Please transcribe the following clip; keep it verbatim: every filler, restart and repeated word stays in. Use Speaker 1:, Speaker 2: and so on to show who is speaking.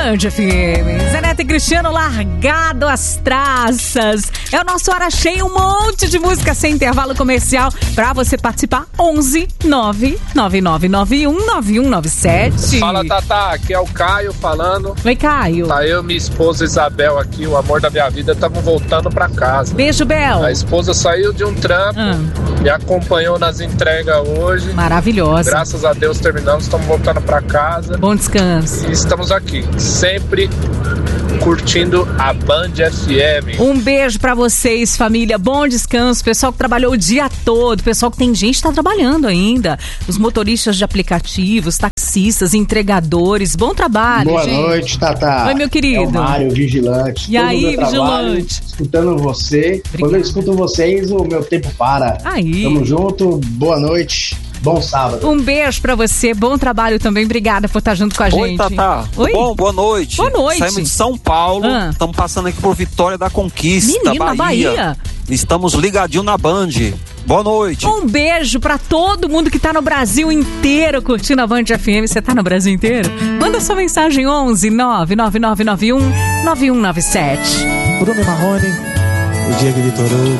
Speaker 1: Band F M. Zé Neto e Cristiano largado as traças. É o nosso Hora Cheia, um monte de música sem intervalo comercial pra você participar. onze nove nove nove nove um nove um nove sete.
Speaker 2: Fala, Tatá, aqui é o Caio falando.
Speaker 1: Oi, Caio.
Speaker 2: Tá eu e minha esposa Isabel aqui, o amor da minha vida, estamos voltando pra casa.
Speaker 1: Beijo, Bel.
Speaker 2: A esposa saiu de um trampo, ah. me acompanhou nas entregas hoje.
Speaker 1: Maravilhosa.
Speaker 2: Graças a Deus terminamos, estamos voltando pra casa.
Speaker 1: Bom descanso.
Speaker 2: E estamos aqui, sempre curtindo a Band F M.
Speaker 1: Um beijo pra vocês, família. Bom descanso. Pessoal que trabalhou o dia todo. Pessoal que tem gente que tá trabalhando ainda. Os motoristas de aplicativos, taxistas, entregadores. Bom trabalho,
Speaker 3: Boa
Speaker 1: gente.
Speaker 3: noite, Tatá.
Speaker 1: Oi, meu querido.
Speaker 3: É o Mário, vigilante.
Speaker 1: E
Speaker 3: todo
Speaker 1: aí,
Speaker 3: trabalho,
Speaker 1: vigilante?
Speaker 3: Escutando você. Obrigada. Quando eu escuto vocês, o meu tempo para.
Speaker 1: Aí.
Speaker 3: Tamo junto. Boa noite. Bom sábado.
Speaker 1: Um beijo pra você, bom trabalho também. Obrigada por estar junto com a gente.
Speaker 4: Oi, Tatá.
Speaker 1: Oi?
Speaker 4: Bom, boa noite.
Speaker 1: Boa noite.
Speaker 4: Saímos de São Paulo, estamos ah. passando aqui por Vitória da Conquista,
Speaker 1: Menina,
Speaker 4: Bahia.
Speaker 1: Bahia.
Speaker 4: Estamos ligadinhos na Band. Boa noite.
Speaker 1: Um beijo pra todo mundo que tá no Brasil inteiro curtindo a Band F M. Você tá no Brasil inteiro? Manda sua mensagem onze nove nove nove nove um nove um nove sete.
Speaker 5: Bruno Marrone, o Diego Vitorou.